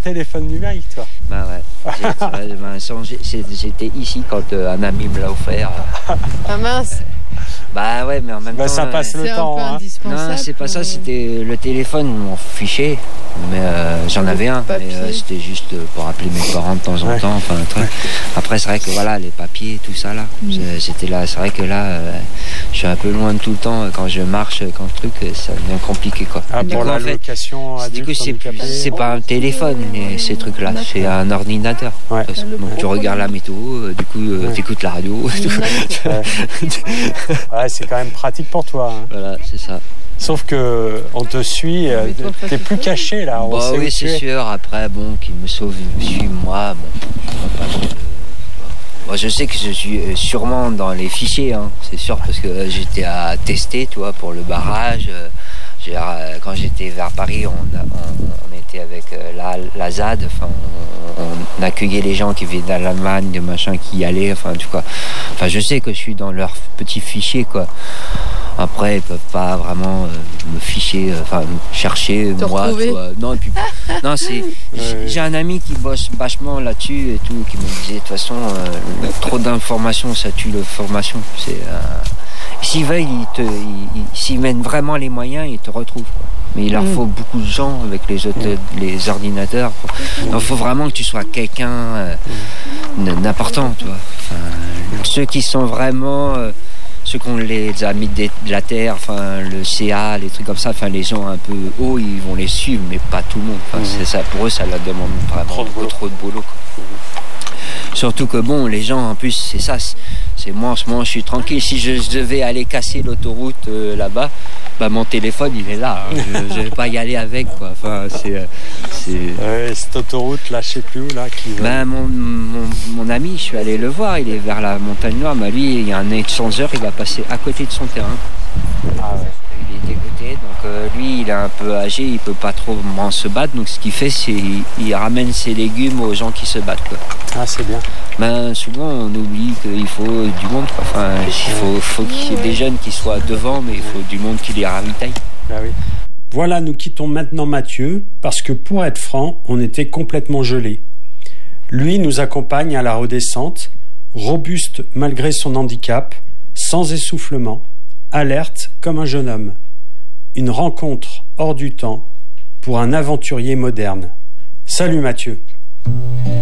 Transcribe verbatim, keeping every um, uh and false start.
téléphone numérique, toi. Bah ouais. J'ai, bah, changé, j'étais ici quand euh, un ami me l'a offert. Ah mince. Bah ouais, mais en même bah, temps... ça passe euh, le temps. Hein. Non, c'est pas ça, c'était le téléphone, mon fichier. Mais euh, j'en avais un, mais euh, c'était juste pour appeler mes parents de temps en ouais. temps. Enfin, un truc. Après, c'est vrai que voilà, les papiers, tout ça là, mmh. c'était là. C'est vrai que là, euh, je suis un peu loin de tout le temps. Quand je marche, quand le truc, ça devient compliqué quoi. Ah, pour la location adulte, du coup, c'est, c'est pas un téléphone, mais ces trucs-là, c'est un ordinateur. Ouais. Donc tu regardes la météo, du coup, euh, ouais. t'écoutes la radio. ouais. ouais, c'est quand même pratique pour toi. Hein. Voilà, c'est ça. Sauf que on te suit, euh, t'es plus caché là. On bah sait oui, c'est es. sûr. Après, bon, qu'il me sauve, suit moi. Bon, pas de... bon, je sais que je suis sûrement dans les fichiers, hein, c'est sûr, parce que j'étais à tester, tu vois, pour le barrage. J'ai, quand j'étais vers Paris, on, a, on, on était avec la, la Z A D. Enfin, on, on accueillait les gens qui venaient d'Allemagne, de machin, qui y allaient. Enfin, du coup, enfin, je sais que je suis dans leur petit fichier, quoi. Après, ils peuvent pas vraiment euh, me ficher, enfin euh, chercher te moi. Tu vois. Non, et puis, non, c'est. J'ai, j'ai un ami qui bosse vachement là-dessus et tout, qui me disait de toute façon, euh, trop d'informations, ça tue l'information. C'est. Euh, s'ils veulent, ils te, ils, ils, s'ils mettent vraiment les moyens, ils te retrouvent. Quoi. Mais il leur faut beaucoup de gens avec les autres, les ordinateurs. Il faut vraiment que tu sois quelqu'un euh, d'important, tu vois. Enfin, ceux qui sont vraiment euh, ceux qui ont les amis de la terre, enfin le C A, les trucs comme ça, enfin les gens un peu hauts, ils vont les suivre, mais pas tout le monde. Enfin, mmh. c'est ça, pour eux, ça leur demande vraiment trop de boulot. Trop de boulot quoi. Mmh. Surtout que bon, les gens, en plus, c'est ça. C'est, c'est moi en ce moment, je suis tranquille. Si je, je devais aller casser l'autoroute euh, là-bas, bah mon téléphone, il est là. Je, je vais pas y aller avec, quoi. Enfin, c'est, c'est... Ouais, cette autoroute là, je sais plus où là. Qui bah, mon, mon, mon ami, je suis allé le voir. Il est vers la montagne noire. Bah, lui, il y a un échangeur. Il va passer à côté de son terrain. Ah ouais. Il est dégoûté. Donc euh, lui, il est un peu âgé. Il peut pas trop se battre. Donc ce qu'il fait, c'est il, il ramène ses légumes aux gens qui se battent, quoi. Ah, c'est bien. Ben, souvent, on oublie qu'il faut du monde, quoi. Enfin, il faut, faut qu'il y ait des jeunes qui soient devant, mais il faut du monde qui les ravitaille. Ah oui. Voilà, nous quittons maintenant Mathieu, parce que pour être franc, on était complètement gelés. Lui nous accompagne à la redescente, robuste malgré son handicap, sans essoufflement, alerte comme un jeune homme. Une rencontre hors du temps pour un aventurier moderne. Salut Mathieu.